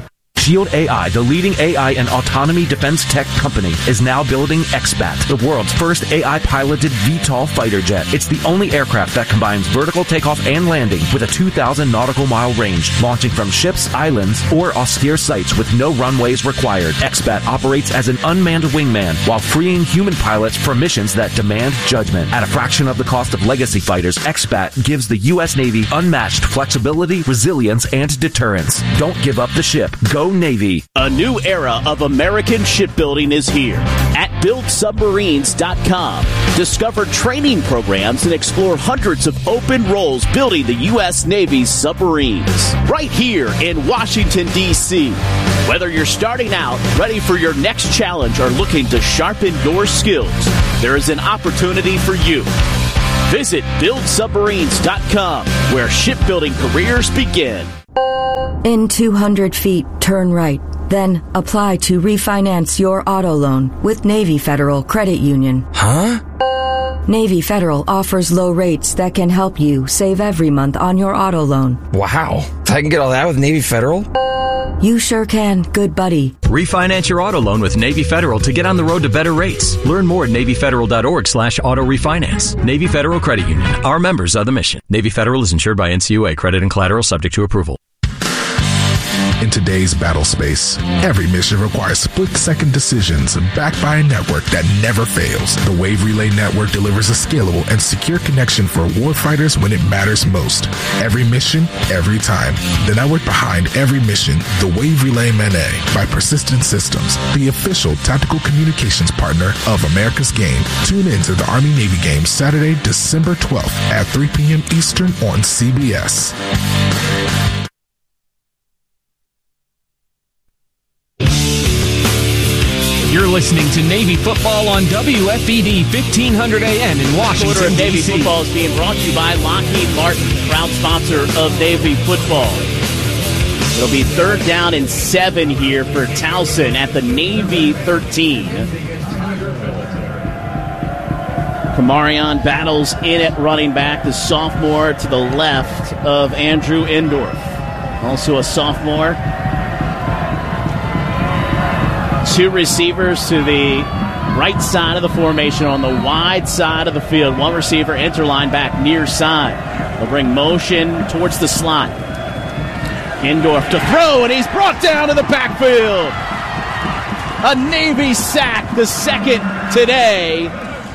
Shield A I, the leading A I and autonomy defense tech company, is now building X BAT, the world's first A I-piloted V TOL fighter jet. It's the only aircraft that combines vertical takeoff and landing with a two thousand nautical mile range, launching from ships, islands, or austere sites with no runways required. X BAT operates as an unmanned wingman while freeing human pilots for missions that demand judgment. At a fraction of the cost of legacy fighters, X BAT gives the U S Navy unmatched flexibility, resilience, and deterrence. Don't give up the ship. Go Navy. A new era of American shipbuilding is here. At build submarines dot com, discover training programs and explore hundreds of open roles building the U S Navy's submarines. Right here in Washington, D C Whether you're starting out, ready for your next challenge, or looking to sharpen your skills, there is an opportunity for you. Visit build submarines dot com, where shipbuilding careers begin. In two hundred feet, turn right. Then apply to refinance your auto loan with Navy Federal Credit Union. Huh? Navy Federal offers low rates that can help you save every month on your auto loan. Wow. I can get all that with Navy Federal? You sure can, good buddy. Refinance your auto loan with Navy Federal to get on the road to better rates. Learn more at navy federal dot org slash auto refinance. Navy Federal Credit Union. Our members are the mission. Navy Federal is insured by N C U A. Credit and collateral subject to approval. In today's battle space, every mission requires split-second decisions backed by a network that never fails. The Wave Relay Network delivers a scalable and secure connection for warfighters when it matters most. Every mission, every time. The network behind every mission, the Wave Relay M N A by Persistent Systems, the official tactical communications partner of America's Game. Tune in to the Army-Navy game Saturday, December twelfth at three p.m. Eastern on C B S. You're listening to Navy Football on W F E D fifteen hundred A M in Washington, Quarter of Navy D C Football is being brought to you by Lockheed Martin, proud sponsor of Navy Football. It'll be third down and seven here for Towson at the Navy thirteen. Kamarion battles in at running back, the sophomore to the left of Andrew Endorf. Also a sophomore. Two receivers to the right side of the formation on the wide side of the field. One receiver, interline back near side. They'll bring motion towards the slot. Endorf to throw, and he's brought down to the backfield. A Navy sack, the second today.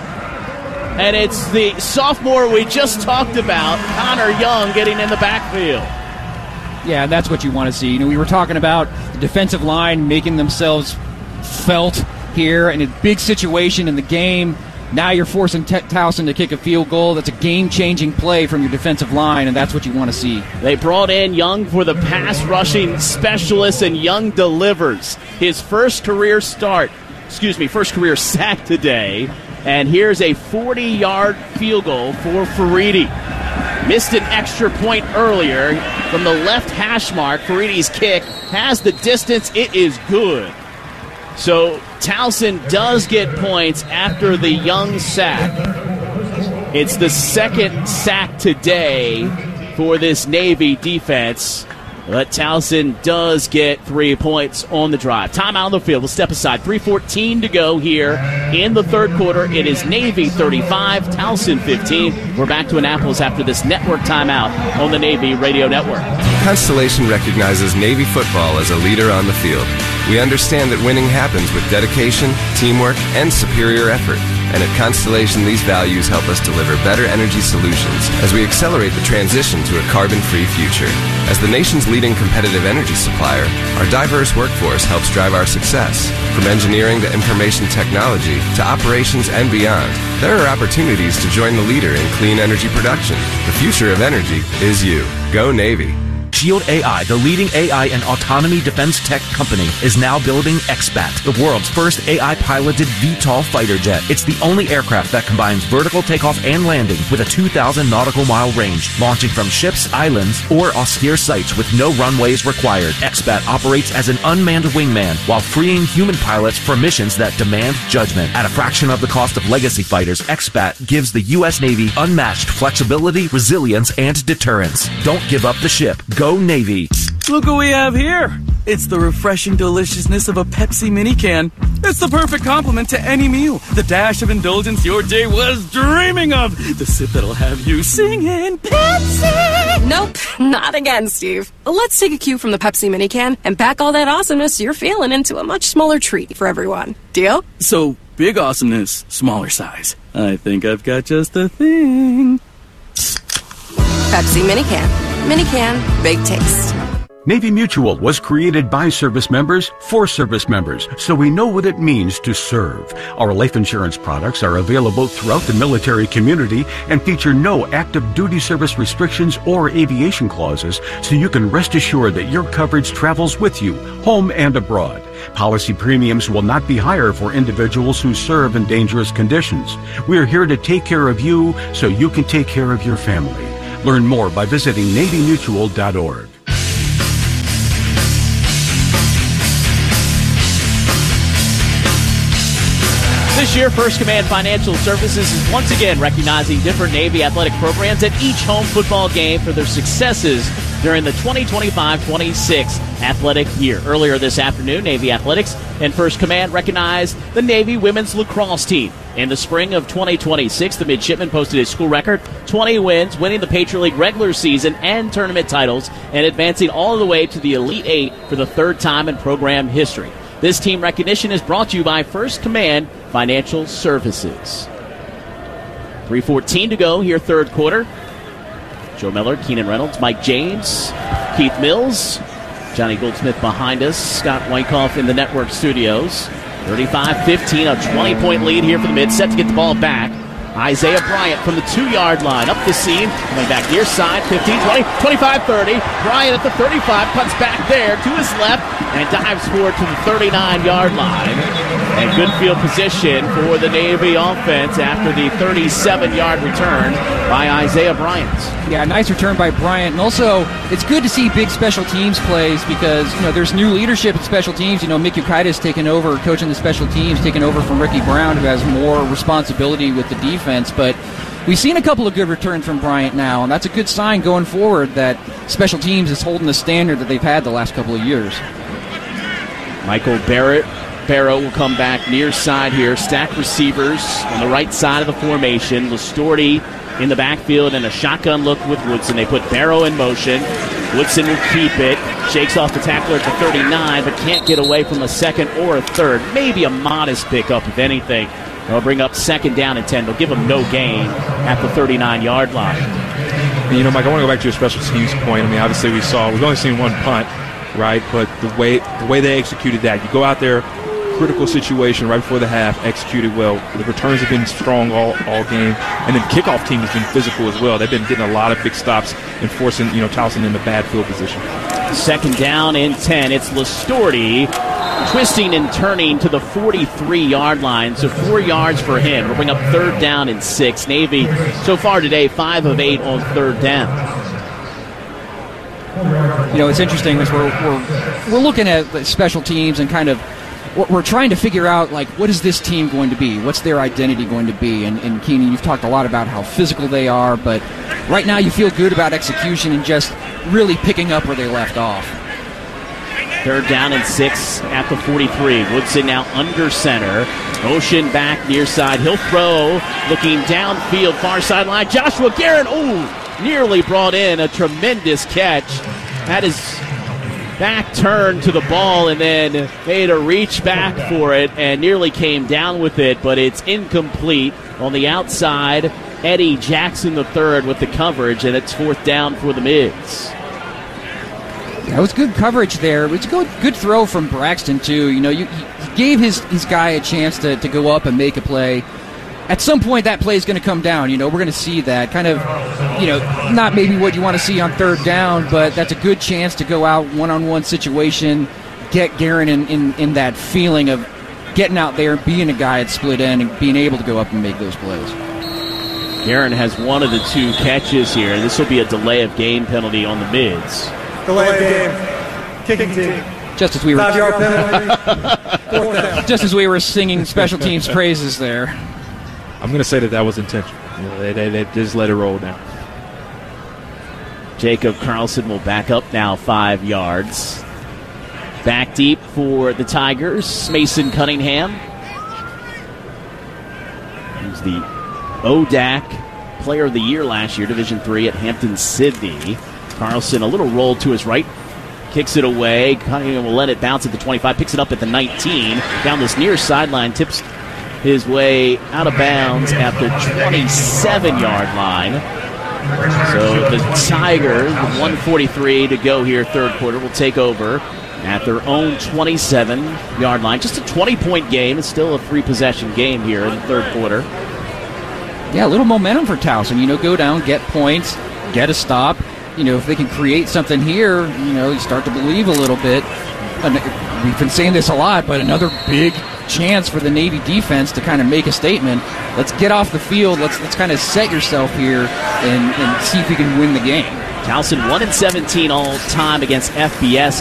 And it's the sophomore we just talked about, Connor Young, getting in the backfield. Yeah, that's what you want to see. You know, we were talking about the defensive line making themselves felt here in a big situation in the game. Now you're forcing T- Towson to kick a field goal. That's a game-changing play from your defensive line, and that's what you want to see. They brought in Young for the pass-rushing specialist, and Young delivers his first career start, excuse me, first career sack today. And here's a forty-yard field goal for Faridi. Missed an extra point earlier from the left hash mark. Faridi's kick has the distance. It is good. So Towson does get points after the Young sack. It's the second sack today for this Navy defense. But Towson does get three points on the drive. Timeout on the field. We'll step aside. three fourteen to go here in the third quarter. It is Navy thirty-five, Towson fifteen. We're back to Annapolis after this network timeout on the Navy Radio Network. Constellation recognizes Navy football as a leader on the field. We understand that winning happens with dedication, teamwork, and superior effort. And at Constellation, these values help us deliver better energy solutions as we accelerate the transition to a carbon-free future. As the nation's leading competitive energy supplier, our diverse workforce helps drive our success. From engineering to information technology to operations and beyond, there are opportunities to join the leader in clean energy production. The future of energy is you. Go Navy. Shield A I, the leading A I and autonomy defense tech company, is now building X BAT, the world's first A I-piloted V TOL fighter jet. It's the only aircraft that combines vertical takeoff and landing with a two thousand nautical mile range, launching from ships, islands, or austere sites with no runways required. X BAT operates as an unmanned wingman while freeing human pilots for missions that demand judgment. At a fraction of the cost of legacy fighters, X BAT gives the U S Navy unmatched flexibility, resilience, and deterrence. Don't give up the ship. Go Navy. Look what we have here. It's the refreshing deliciousness of a Pepsi mini can. It's the perfect complement to any meal. The dash of indulgence your day was dreaming of. The sip that'll have you singing Pepsi. Nope, not again, Steve. Let's take a cue from the Pepsi mini can and pack all that awesomeness you're feeling into a much smaller treat for everyone. Deal? So, big awesomeness, smaller size. I think I've got just the thing. Pepsi mini can. Mini can, big taste. Navy Mutual was created by service members for service members, so we know what it means to serve. Our life insurance products are available throughout the military community and feature no active duty service restrictions or aviation clauses, so you can rest assured that your coverage travels with you, home and abroad. Policy premiums will not be higher for individuals who serve in dangerous conditions. We are here to take care of you so you can take care of your family. Learn more by visiting Navy Mutual dot org. This year, First Command Financial Services is once again recognizing different Navy athletic programs at each home football game for their successes during the twenty twenty-five twenty-six athletic year. Earlier this afternoon, Navy Athletics and First Command recognized the Navy women's lacrosse team. In the spring of twenty twenty-six, the midshipmen posted a school record, twenty wins, winning the Patriot League regular season and tournament titles, and advancing all the way to the Elite Eight for the third time in program history. This team recognition is brought to you by First Command Financial Services. three fourteen to go here, third quarter. Joe Miller, Keenan Reynolds, Mike James, Keith Mills, Johnny Goldsmith behind us, Scott Wyckoff in the network studios. thirty-five fifteen, a twenty-point lead here for the mid, set to get the ball back. Isaiah Bryant from the two-yard line, up the seam, coming back near side, fifteen, twenty, twenty-five, thirty. Bryant at the thirty-five, cuts back there to his left, and dives forward to the thirty-nine-yard line. And good field position for the Navy offense after the thirty-seven-yard return by Isaiah Bryant. Yeah, nice return by Bryant. And also, it's good to see big special teams plays because, you know, there's new leadership in special teams. You know, Mick Ukaitis taking over, coaching the special teams, taking over from Ricky Brown, who has more responsibility with the defense. But we've seen a couple of good returns from Bryant now, and that's a good sign going forward that special teams is holding the standard that they've had the last couple of years. Michael Barrett. Barrow will come back near side here. Stack receivers on the right side of the formation. Listorti in the backfield and a shotgun look with Woodson. They put Barrow in motion. Woodson will keep it. Shakes off the tackler at the thirty-nine, but can't get away from a second or a third. Maybe a modest pickup, if anything. They'll bring up second down and ten. They'll give them no gain at the thirty-nine-yard line. And, you know, Mike, I want to go back to your special teams point. I mean, obviously we saw, we've only seen one punt, right? But the way the way they executed that, you go out there, critical situation right before the half, executed well. The returns have been strong all, all game, and then kickoff team has been physical as well. They've been getting a lot of big stops and forcing, you know, Towson in a bad field position. Second down and ten. It's Listorti twisting and turning to the forty-three-yard line, so four yards for him. We'll bring up third down and six. Navy so far today five of eight on third down. You know, it's interesting is we're we're we're looking at special teams and kind of we're trying to figure out, like, what is this team going to be? What's their identity going to be? And, and Keenan, you've talked a lot about how physical they are, but right now you feel good about execution and just really picking up where they left off. Third down and six at the forty-three. Woodson now under center. Motion back near side. He'll throw, looking downfield, far sideline. Joshua Guerin, oh, nearly brought in a tremendous catch. That is back turn to the ball and then made a reach back for it and nearly came down with it, but it's incomplete on the outside. Eddie Jackson the third with the coverage, and it's fourth down for the Mids. That was good coverage there. It was a good, good throw from Braxton, too. You know, you, he gave his, his guy a chance to, to go up and make a play. At some point, that play is going to come down. You know, we're going to see that. Kind of, you know, not maybe what you want to see on third down, but that's a good chance to go out one-on-one situation, get Guerin in, in, in that feeling of getting out there, being a guy at split end, and being able to go up and make those plays. Guerin has one of the two catches here. This will be a delay of game penalty on the Mids. Delay of game. Kicking team. Just as we were, Five-yard penalty. Fourth down. Just as we were singing special teams praises there. I'm going to say that that was intentional. You know, they, they, they just let it roll down. Jacob Carlson will back up now five yards. Back deep for the Tigers, Mason Cunningham. He's the O D A C Player of the Year last year, Division three at Hampton-Sydney. Carlson, a little roll to his right, kicks it away. Cunningham will let it bounce at the twenty-five, picks it up at the nineteen. Down this near sideline, tips his way out of bounds at the twenty-seven-yard line. So the Tigers, with one forty-three to go here, third quarter, will take over at their own twenty-seven-yard line. Just a twenty-point game. It's still a three-possession game here in the third quarter. Yeah, a little momentum for Towson. You know, go down, get points, get a stop. You know, if they can create something here, you know, you start to believe a little bit. And we've been saying this a lot, but another big chance for the Navy defense to kind of make a statement. Let's get off the field. Let's let's kind of set yourself here and, and see if we can win the game. Towson one and seventeen all time against F B S